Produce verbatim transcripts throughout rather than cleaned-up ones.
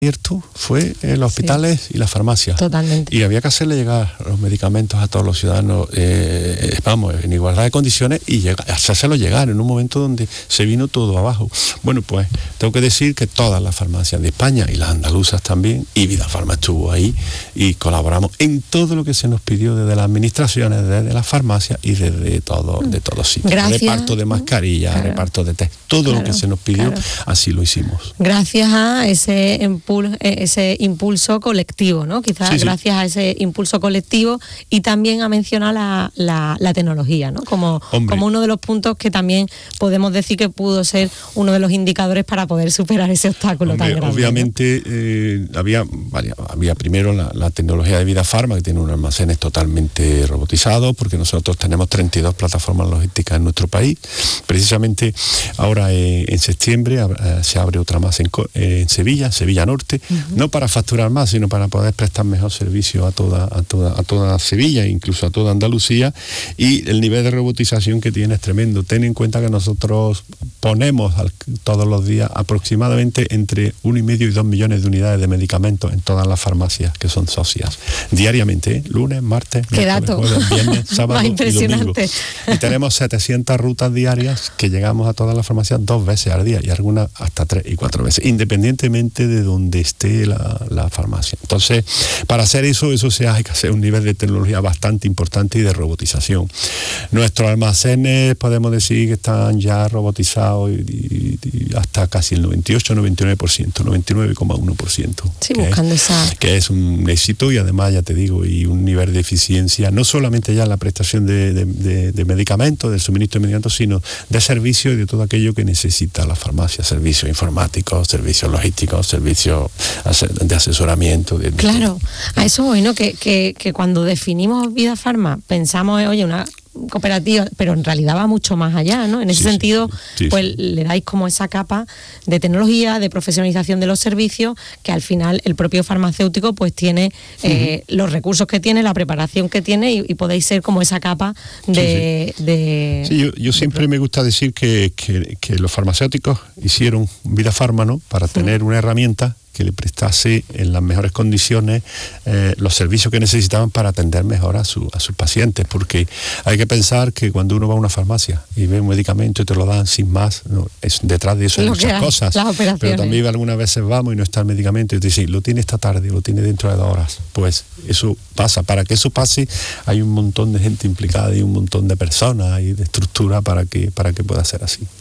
abierto fue en los hospitales sí. y las farmacias. Totalmente. Y había que hacerle llegar los medicamentos a todos los ciudadanos, eh, vamos, en igualdad de condiciones y llega, hacérselo llegar en un momento donde se vino todo abajo. Bueno, pues tengo que decir que todas las farmacias de España y las andaluzas también, y Vidafarma estuvo ahí y colaboramos en todo lo que se nos pidió desde las administraciones, desde las farmacias y desde todo, de todos sitios. Gracias. Reparto de mascarillas, claro. reparto de test, todo claro, lo que se nos pidió, claro. así lo hicimos. Gracias a ese impulso ese impulso colectivo, ¿no? Quizás sí, gracias sí. a ese impulso colectivo y también a mencionar la, la, la tecnología, ¿no? Como, como uno de los puntos que también podemos decir que pudo ser uno de los indicadores para poder superar ese obstáculo Hombre, tan grande. Obviamente ¿no? eh, había, vale, había primero la, la tecnología de Vidafarma, que tiene unos almacenes totalmente robotizados, porque nosotros tenemos treinta y dos plataformas logísticas en nuestro país. Precisamente ahora eh, en septiembre eh, se abre otra más en, eh, en Sevilla, Sevilla Norte, Uh-huh. no para facturar más, sino para poder prestar mejor servicio a toda, a toda, a toda Sevilla, incluso a toda Andalucía, y el nivel de robotización que tiene es tremendo. Ten en cuenta que nosotros ponemos al, todos los días aproximadamente entre uno y medio y dos millones de unidades de medicamentos en todas las farmacias que son socias, diariamente, ¿eh? lunes, martes, ¿Qué dato? Jueves, viernes, sábado y domingo. Y tenemos setecientas rutas diarias que llegamos a todas las farmacias dos veces al día y algunas hasta tres y cuatro veces, independientemente de donde esté la, la farmacia. Entonces, para hacer eso, eso se hay que hacer un nivel de tecnología bastante importante y de robotización. Nuestros almacenes podemos decir que están ya robotizados y, y, y hasta casi el noventa y ocho, noventa y nueve por ciento, noventa y nueve coma uno por ciento. Sí, buscando es, esa... Que es un éxito y además, ya te digo, y un nivel de eficiencia, no solamente ya en la prestación de, de, de, de medicamentos, del suministro de medicamentos, sino de servicios y de todo aquello que necesita la farmacia, servicios informáticos, servicios logísticos, servicios de asesoramiento. De, claro, a eso voy, ¿no? Que, que, que cuando definimos Vidafarma pensamos, oye, una cooperativa, pero en realidad va mucho más allá, ¿no? En ese sí, sentido, sí, sí, pues sí. le dais como esa capa de tecnología, de profesionalización de los servicios, que al final el propio farmacéutico pues tiene eh, uh-huh. los recursos que tiene, la preparación que tiene y, y podéis ser como esa capa de... Sí, sí. de, sí yo, yo siempre de... me gusta decir que, que, que los farmacéuticos hicieron Vidafarma, ¿no? Para tener uh-huh. una herramienta que le prestase en las mejores condiciones eh, los servicios que necesitaban para atender mejor a, su, a sus pacientes, porque hay que pensar que cuando uno va a una farmacia y ve un medicamento y te lo dan sin más, no, es, detrás de eso hay muchas cosas, pero también algunas veces vamos y no está el medicamento y te dicen, lo tiene esta tarde, lo tiene dentro de dos horas, pues eso pasa. Para que eso pase hay un montón de gente implicada y un montón de personas y de estructura para que, para que pueda ser así.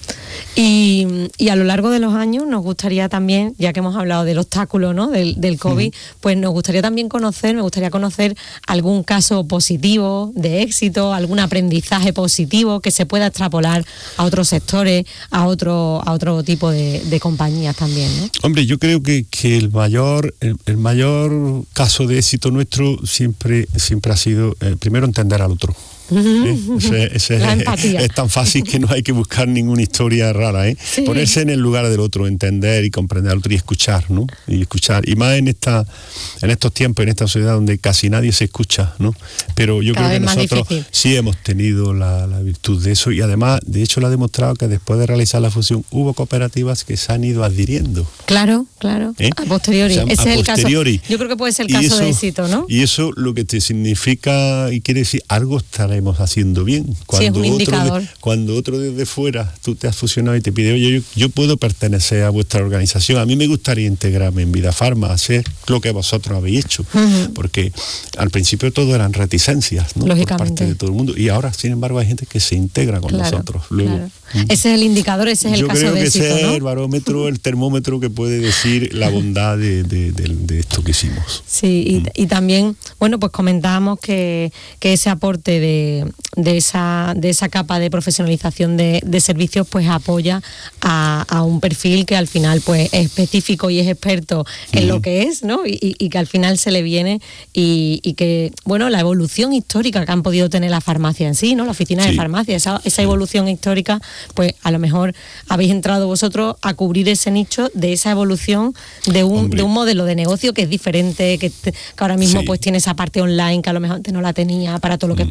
Y, y a lo largo de los años nos gustaría también, ya que hemos hablado del obstáculo, ¿no? del, del COVID, uh-huh. pues nos gustaría también conocer, me gustaría conocer algún caso positivo de éxito, algún aprendizaje positivo que se pueda extrapolar a otros sectores, a otro, a otro tipo de, de compañías también, ¿no? Hombre, yo creo que, que el mayor, el, el mayor caso de éxito nuestro siempre, siempre ha sido, eh, primero, entender al otro. ¿Eh? Ese, ese es, es tan fácil que no hay que buscar ninguna historia rara, ¿eh? Sí. Ponerse en el lugar del otro, entender y comprender al otro y escuchar, ¿no? Y escuchar, y más en esta, en estos tiempos, en esta sociedad donde casi nadie se escucha, ¿no? Pero yo Cada creo que nosotros difícil. sí hemos tenido la, la virtud de eso y además, de hecho, lo ha demostrado que después de realizar la fusión hubo cooperativas que se han ido adhiriendo. Claro, claro. ¿Eh? A posteriori. O sea, Ese a es posteriori. El caso. Yo creo que puede ser el caso eso, de éxito, ¿no? Y eso lo que te significa y quiere decir algo estaremos haciendo bien. Cuando, sí, es un otro indicador. De, cuando otro desde fuera tú te has fusionado y te pide, oye, yo, yo puedo pertenecer a vuestra organización, a mí me gustaría integrarme en Vidafarma, hacer lo que vosotros habéis hecho, uh-huh. porque al principio todo eran reticencias, ¿no? Por parte de todo el mundo y ahora sin embargo hay gente que se integra con claro, nosotros. Luego, claro. ¿Mm? Ese es el indicador, ese es el yo caso creo de que éxito, ese ¿no? es el barómetro, el termómetro que puede decir la bondad de, de, de, de esto que hicimos. Sí, y, mm. y también, bueno, pues comentábamos que, que ese aporte de, de esa de esa capa de profesionalización de, de servicios pues apoya a, a un perfil que al final pues es específico y es experto en mm. lo que es, ¿no? Y, y, y que al final se le viene y, y que, bueno, la evolución histórica que han podido tener la farmacia en sí, ¿no? La oficina sí. de farmacia, esa, esa evolución histórica, pues a lo mejor habéis entrado vosotros a cubrir ese nicho de esa evolución de un, de un modelo de negocio que es diferente, que, te, que ahora mismo sí. pues tiene esa parte online que a lo mejor antes no la tenía para todo lo que mm. es para farmacia.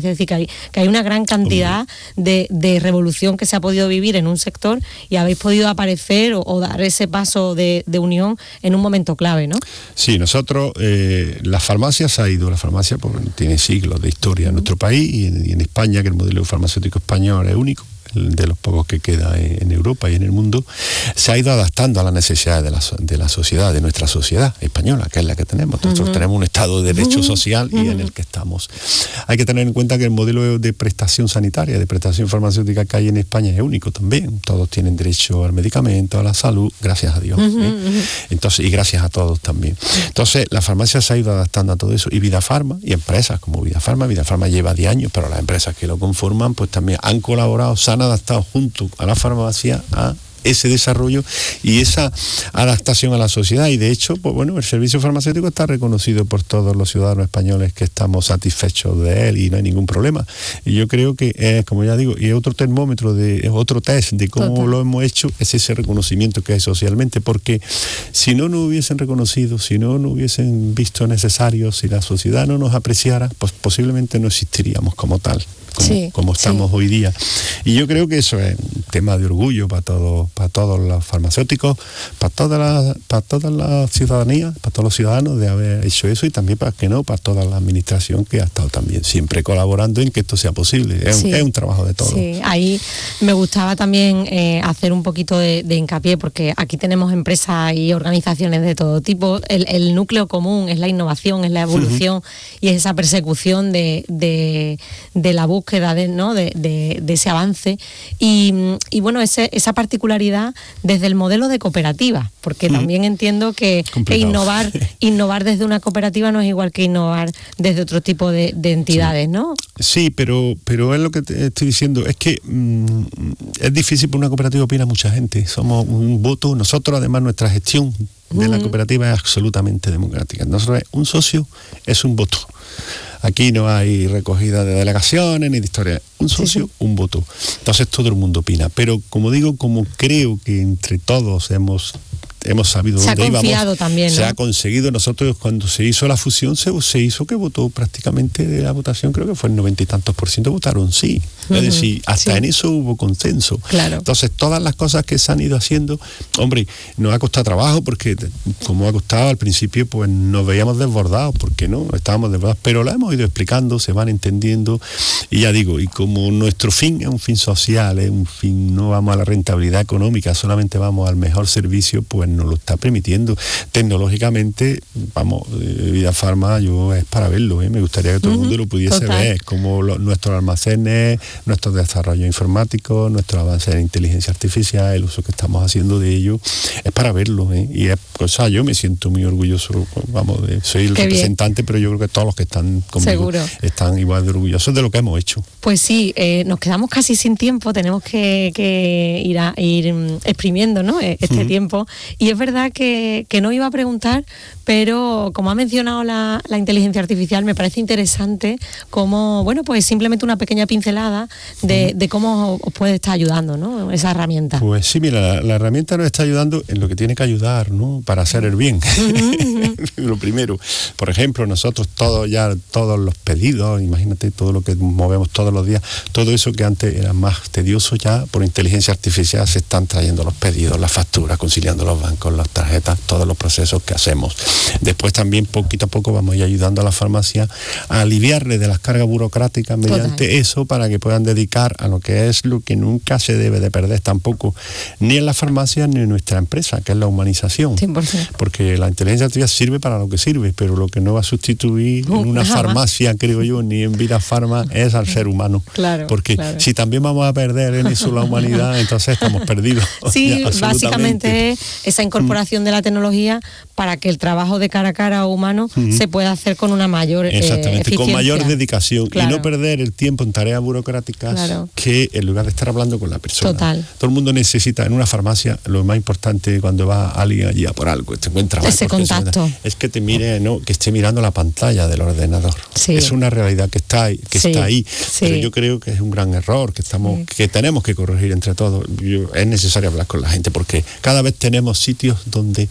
farmacia. Es decir, que hay, que hay una gran cantidad de, de revolución que se ha podido vivir en un sector y habéis podido aparecer o, o dar ese paso de, de unión en un momento clave, ¿no? Sí, nosotros, eh, la farmacia se ha ido, la farmacia pues, tiene siglos de historia en nuestro país y en, y en España, que el modelo farmacéutico español es único, de los pocos que queda en Europa y en el mundo, se ha ido adaptando a las necesidades de la, de la sociedad, de nuestra sociedad española, que es la que tenemos. Nosotros uh-huh. tenemos un Estado de derecho uh-huh. social y uh-huh. en el que estamos. Hay que tener en cuenta que el modelo de prestación sanitaria, de prestación farmacéutica que hay en España es único también. Todos tienen derecho al medicamento, a la salud, gracias a Dios. Uh-huh. ¿eh? Entonces, y gracias a todos también. Entonces, la farmacia se ha ido adaptando a todo eso. Y Vidafarma, y empresas como Vidafarma, Vidafarma lleva diez años, pero las empresas que lo conforman, pues también han colaborado, se han adaptado junto a la farmacia a ese desarrollo y esa adaptación a la sociedad. Y de hecho, pues bueno, el servicio farmacéutico está reconocido por todos los ciudadanos españoles que estamos satisfechos de él y no hay ningún problema. Y yo creo que es, como ya digo, y es otro termómetro, de, es otro test de cómo Total. Lo hemos hecho, es ese reconocimiento que hay socialmente, porque si no nos hubiesen reconocido, si no nos hubiesen visto necesarios, si la sociedad no nos apreciara, pues posiblemente no existiríamos como tal. Como, sí, como estamos sí. hoy día. Y yo creo que eso es un tema de orgullo para todos, para todos los farmacéuticos, para toda la, para toda la ciudadanía, para todos los ciudadanos de haber hecho eso y también, para que no, para toda la administración que ha estado también siempre colaborando en que esto sea posible. Es, sí. un, es un trabajo de todos. Sí, ahí me gustaba también eh, hacer un poquito de, de hincapié, porque aquí tenemos empresas y organizaciones de todo tipo. El, el núcleo común es la innovación, es la evolución uh-huh. y es esa persecución de, de, de la búsqueda búsqueda de, ¿no? de, de, de ese avance y, y bueno, ese, esa particularidad desde el modelo de cooperativa, porque mm. también entiendo que, que innovar innovar desde una cooperativa no es igual que innovar desde otro tipo de, de entidades, sí. ¿no? Sí, pero, pero es lo que te estoy diciendo, es que mmm, es difícil por una cooperativa, opina mucha gente, somos un voto, nosotros además nuestra gestión de mm. la cooperativa es absolutamente democrática, nosotros un socio es un voto. Aquí no hay recogida de delegaciones ni de historia. Un socio, sí, sí. un voto. Entonces todo el mundo opina. Pero como digo, como creo que entre todos hemos hemos sabido se dónde ha confiado íbamos, también, ¿no? Se ha conseguido. Nosotros cuando se hizo la fusión se, se hizo que votó prácticamente de la votación, creo que fue el noventa y tantos por ciento votaron sí. Uh-huh. Es decir, hasta sí. en eso hubo consenso. Claro. Entonces todas las cosas que se han ido haciendo, hombre, nos ha costado trabajo porque como ha costado al principio, pues nos veíamos desbordados, porque no, estábamos desbordados, pero la hemos ido explicando, se van entendiendo y ya digo, y como nuestro fin es un fin social, es un fin, no vamos a la rentabilidad económica, solamente vamos al mejor servicio, pues nos lo está permitiendo. Tecnológicamente, vamos, eh, Vidafarma, yo es para verlo, ¿eh? Me gustaría que todo el mundo lo pudiese Total. ver, como lo, nuestros almacenes, nuestros desarrollos informáticos, nuestro avance en inteligencia artificial, el uso que estamos haciendo de ello, es para verlo, ¿eh? Y es, o sea, yo me siento muy orgulloso, vamos, de, soy el Qué representante, bien. Pero yo creo que todos los que están conmigo Seguro. están igual de orgullosos de lo que hemos hecho. Pues sí, eh, nos quedamos casi sin tiempo, tenemos que, que ir, a, ir exprimiendo, ¿no? este uh-huh. tiempo, y es verdad que, que no iba a preguntar, pero como ha mencionado la, la inteligencia artificial, me parece interesante como, bueno, pues simplemente una pequeña pincelada de, uh-huh. de cómo os puede estar ayudando, ¿no? Esa herramienta. Pues sí, mira, la, la herramienta nos está ayudando en lo que tiene que ayudar, ¿no? Para hacer el bien. Uh-huh. Lo primero, por ejemplo, nosotros todos ya, todos los pedidos, imagínate todo lo que movemos todos los días, todo eso que antes era más tedioso, ya por inteligencia artificial se están trayendo los pedidos, las facturas, conciliando los bancos, las tarjetas, todos los procesos que hacemos. Después también poquito a poco vamos a ir ayudando a la farmacia a aliviarle de las cargas burocráticas mediante Total. eso, para que puedan dedicar a lo que es lo que nunca se debe de perder tampoco, ni en la farmacia ni en nuestra empresa, que es la humanización. cien por ciento. Porque la inteligencia artificial sirve para lo que sirve, pero lo que no va a sustituir uh, en una jamás. farmacia, creo yo, ni en Vidafarma, es al ser humano. Claro, porque claro. si también vamos a perder en eso la humanidad, entonces estamos perdidos. Sí, básicamente esa incorporación mm. de la tecnología para que el trabajo de cara a cara o humano mm. se pueda hacer con una mayor Exactamente, eh, eficiencia. con mayor dedicación claro. y no perder el tiempo en tareas burocráticas claro. que en lugar de estar hablando con la persona. Total. Todo el mundo necesita, en una farmacia, lo más importante cuando va alguien allí a por algo, te encuentra ese contacto. Es que te mire, no, que esté mirando la pantalla del ordenador. Sí. Es una realidad que está ahí, que sí. está ahí. Sí. Pero yo creo que es un gran error, que estamos, sí. que tenemos que corregir entre todos. Yo, es necesario hablar con la gente porque cada vez tenemos sitios donde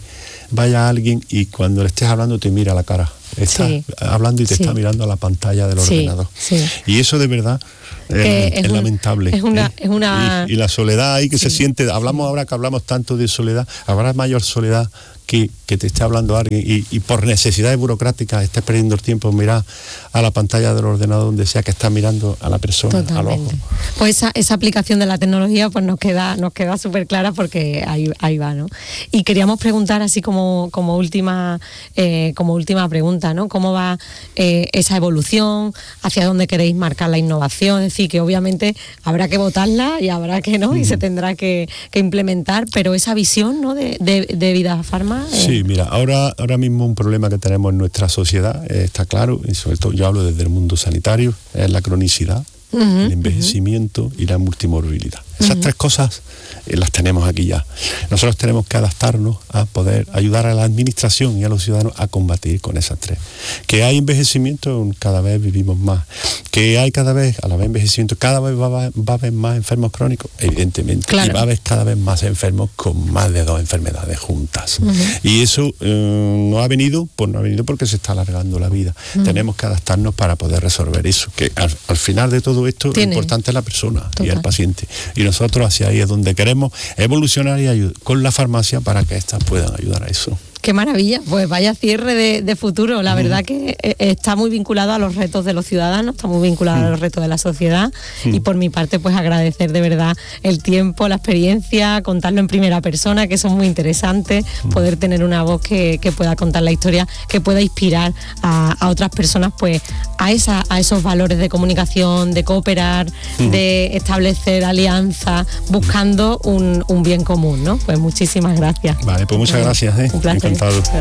vaya alguien y cuando le estés hablando te mira a la cara. Está sí. hablando y te sí. está mirando a la pantalla del sí. ordenador. Sí. Y eso de verdad eh, es, es un, lamentable. Es una, ¿eh? es una... Y, y la soledad ahí que sí. se siente, hablamos ahora que hablamos tanto de soledad, habrá mayor soledad que, que te esté hablando alguien y, y por necesidades burocráticas estés perdiendo el tiempo en mirar a la pantalla del ordenador donde sea que estás mirando a la persona. Totalmente. Al ojo. Pues esa, esa aplicación de la tecnología pues nos queda nos queda súper clara porque ahí, ahí va, ¿no? Y queríamos preguntar así como, como última eh, como última pregunta, ¿no? ¿Cómo va eh, esa evolución? ¿Hacia dónde queréis marcar la innovación? Es decir, que obviamente habrá que votarla y habrá que no, y uh-huh. se tendrá que, que implementar, pero esa visión, ¿no? de, de, de Vida Farma. Eh. Sí, mira, ahora, ahora mismo un problema que tenemos en nuestra sociedad, eh, está claro, y sobre todo yo hablo desde el mundo sanitario, es la cronicidad, uh-huh, el envejecimiento uh-huh. y la multimorbilidad. Esas uh-huh. tres cosas eh, las tenemos aquí ya. Nosotros tenemos que adaptarnos a poder ayudar a la administración y a los ciudadanos a combatir con esas tres. Que hay envejecimiento, cada vez vivimos más. Que hay cada vez, a la vez envejecimiento, cada vez va, va, va a haber más enfermos crónicos, evidentemente. Claro. Y va a haber cada vez más enfermos con más de dos enfermedades juntas. Uh-huh. Y eso eh, no ha venido, pues no ha venido porque se está alargando la vida. Uh-huh. Tenemos que adaptarnos para poder resolver eso. Que al, al final de todo esto, ¿Tiene? lo importante es la persona Total. y el paciente. Y nosotros hacia ahí es donde queremos evolucionar y ayudar con la farmacia para que éstas puedan ayudar a eso. Qué maravilla, pues vaya cierre de, de futuro. La mm. verdad que está muy vinculado a los retos de los ciudadanos, está muy vinculado mm. a los retos de la sociedad mm. y por mi parte pues agradecer de verdad el tiempo, la experiencia, contarlo en primera persona, que eso es muy interesante, mm. poder tener una voz que, que pueda contar la historia, que pueda inspirar a, a otras personas pues a, esa, a esos valores de comunicación, de cooperar, mm. de establecer alianzas, buscando un, un bien común, ¿no? Pues muchísimas gracias. Vale, pues muchas gracias. ¿eh? Un placer. Encantado.